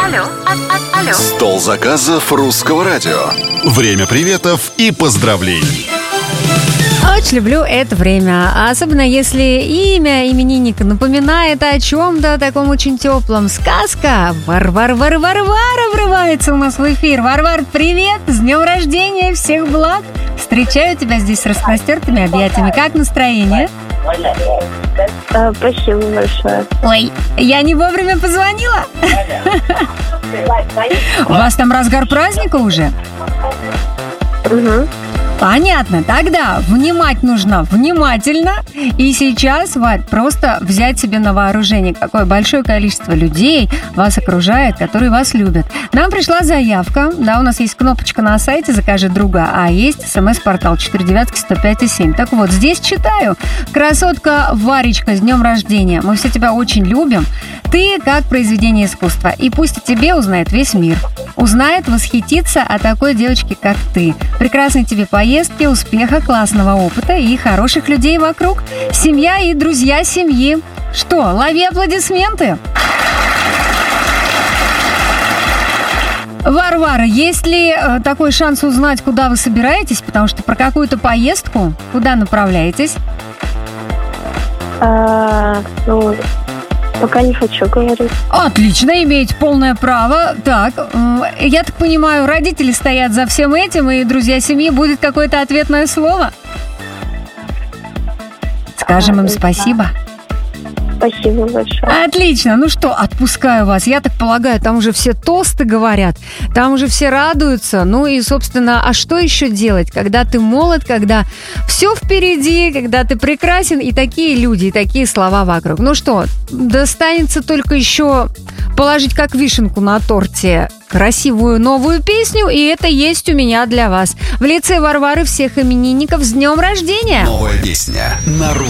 Алло. Стол заказов русского радио. Время приветов и поздравлений. Очень люблю это время, особенно если имя именинника напоминает о чем-то таком очень теплом. Сказка Варвара врывается у нас в эфир. Варвар, привет! С днем рождения! Всех благ! Встречаю тебя здесь с распростертыми объятиями. Как настроение? Спасибо большое. Ой, я не вовремя позвонила? У вас там разгар праздника уже? Угу. Понятно, тогда внимать нужно внимательно. И сейчас, Варь, просто взять себе на вооружение, какое большое количество людей вас окружает, которые вас любят. Нам пришла заявка, да, у нас есть кнопочка на сайте «Закажи друга», а есть смс-портал 495-105-7. Так вот, здесь читаю. Красотка Варечка, с днем рождения. Мы все тебя очень любим. Ты как произведение искусства. И пусть о тебе узнает весь мир. Узнает, восхитится о такой девочке, как ты. Прекрасной тебе поездки, успеха, классного опыта и хороших людей вокруг. Семья и друзья семьи. Что, лови аплодисменты. Варвара, есть ли такой шанс узнать, куда вы собираетесь? Потому что про какую-то поездку, куда направляетесь? Пока не хочу говорить. Отлично, имеете полное право. Так, я так понимаю, родители стоят за всем этим, и друзья семьи, будет какое-то ответное слово? Скажем им спасибо. Спасибо большое. Отлично, ну что, отпускаю вас. Я так полагаю, там уже все тосты говорят, там уже все радуются. Ну и, собственно, а что еще делать, когда ты молод, когда все впереди, когда ты прекрасен, и такие люди, и такие слова вокруг. Ну что, достанется только еще положить как вишенку на торте красивую новую песню, и это есть у меня для вас. В лице Варвары всех именинников с днем рождения! Новая песня на